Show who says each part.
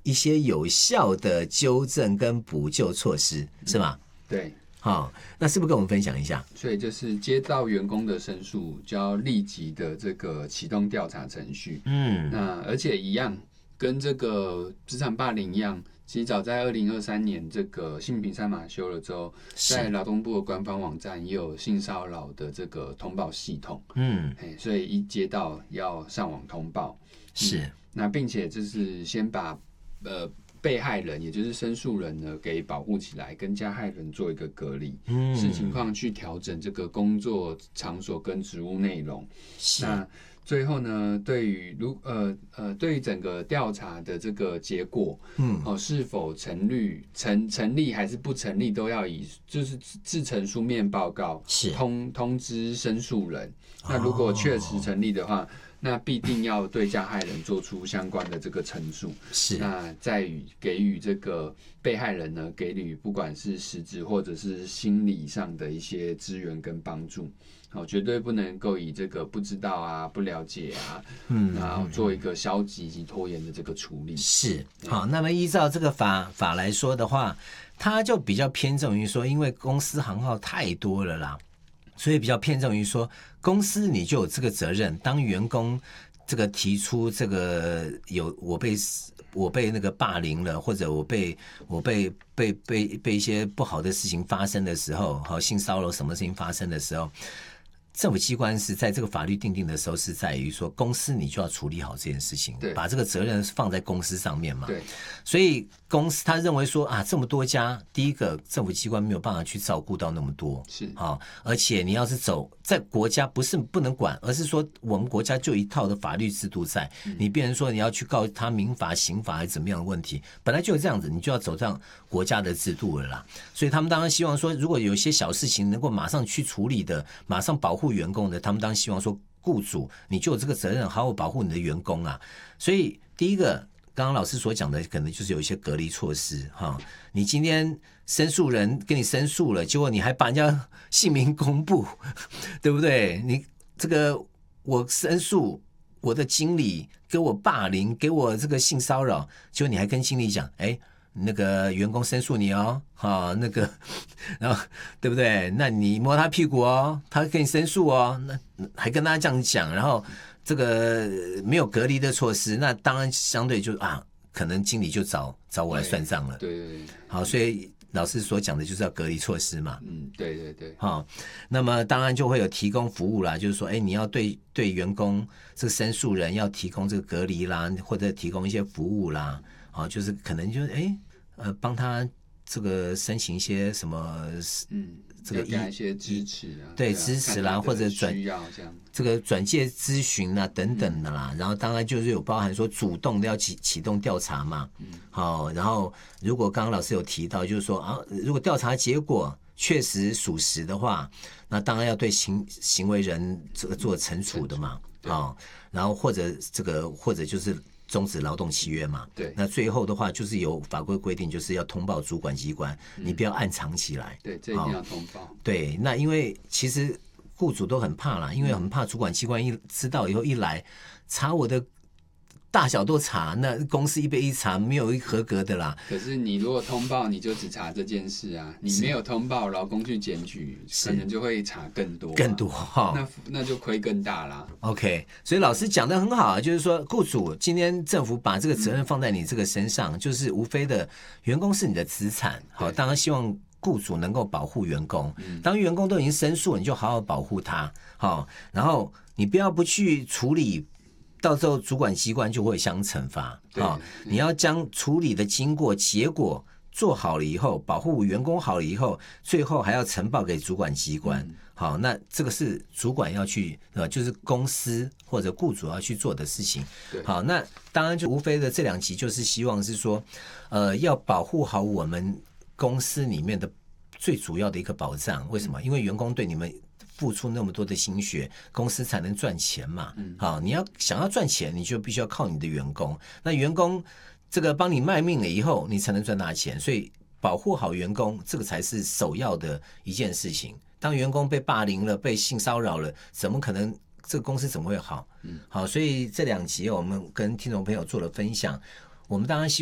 Speaker 1: 一些有效的纠正跟补救措施，是吗？
Speaker 2: 对。
Speaker 1: 好，那是不是跟我们分享一下？
Speaker 2: 所以就是接到员工的申诉，就要立即的这个启动调查程序。那而且一样，跟这个职场霸凌一样，其实早在2023年这个性平3法修了之后，在劳动部的官方网站也有性骚扰的这个通报系统。所以一接到要上网通报。
Speaker 1: 是。
Speaker 2: 那并且就是先把被害人，也就是申诉人呢，给保护起来，跟加害人做一个隔离，视情况去调整这个工作场所跟职务内容。那最后呢，对于整个调查的这个结果，是否成立还是不成立，都要以就是制成书面报告，通知申诉人。那如果确实成立的话，那必定要对加害人做出相关的这个陈述，那再给予这个被害人呢，给予不管是实质或者是心理上的一些资源跟帮助，绝对不能够以这个不知道啊、不了解啊，然后做一个消极及拖延的这个处理。
Speaker 1: 是。好，那么依照这个法来说的话，它就比较偏重于说，因为公司行号太多了啦。所以比较偏重于说，公司你就有这个责任，当员工这个提出这个我被那个霸凌了，或者我被一些不好的事情发生的时候，性骚扰什么事情发生的时候，政府机关是在这个法律订定的时候，是在于说公司你就要处理好这件事情，把这个责任放在公司上面嘛。对，所以公司他认为说啊，这么多家，第一个政府机关没有办法去照顾到那么多，而且你要是走在国家不是不能管，而是说我们国家就一套的法律制度在，你变成说你要去告他民法、刑法还是怎么样的问题，本来就有这样子，你就要走上国家的制度了啦。所以他们当然希望说，如果有一些小事情能够马上去处理的，马上保护员工的，他们当然希望说，雇主你就有这个责任，好好保护你的员工啊。所以第一个，刚刚老师所讲的，可能就是有一些隔离措施哈。你今天申诉人跟你申诉了，结果你还把人家姓名公布，对不对？你这个我申诉我的经理给我霸凌，给我这个性骚扰，结果你还跟经理讲，那个员工申诉你哦，那个，然后对不对？那你摸他屁股哦，他跟你申诉哦，那还跟他这样讲，然后这个没有隔离的措施，那当然相对就可能经理就找我来算账了。对，好，所以老师所讲的就是要隔离措施嘛。
Speaker 2: 对。
Speaker 1: 好，那么当然就会有提供服务啦，就是说，你要对员工这个申诉人要提供这个隔离啦，或者提供一些服务啦。就是可能就是帮他这个申请一些什么，这个
Speaker 2: 给一些支持啊，
Speaker 1: 对，支持啦，或者这个转介咨询啊等等的啦。然后当然就是有包含说主动的要启动调查嘛。好，然后如果刚刚老师有提到，就是说如果调查结果确实属实的话，那当然要对行为人这个做惩处的嘛。好，然后或者就是终止劳动契约嘛。对，那最后的话就是有法规规定，就是要通报主管机关，你不要暗藏起来。
Speaker 2: 对，这一定要通报。
Speaker 1: 对，那因为其实雇主都很怕啦，因为很怕主管机关一知道以后一来查我的大小都查，那公司一查没有一合格的啦。
Speaker 2: 可是你如果通报，你就只查这件事啊，你没有通报，劳工去检举，可能就会查更多，那就亏更大啦。
Speaker 1: OK， 所以老师讲的很好，就是说雇主今天政府把这个责任放在你这个身上，就是无非的员工是你的资产，好，当然希望雇主能够保护员工。当员工都已经申诉，你就好好保护他，好，然后你不去处理。到时候主管机关就会相惩罚。你要将处理的经过结果做好了以后，保护员工好了以后，最后还要呈报给主管机关。好，那这个是主管要去就是公司或者雇主要去做的事情。好，那当然就无非的这2集就是希望是说要保护好我们公司里面的最主要的一个保障。为什么？因为员工对你们付出那么多的心血，公司才能赚钱嘛。好，你想要赚钱，你就必须要靠你的员工。那员工这个帮你卖命了以后，你才能赚大钱。所以保护好员工，这个才是首要的一件事情。当员工被霸凌了、被性骚扰了，怎么可能这个公司怎么会好？好，所以这2集我们跟听众朋友做了分享。我们当然希望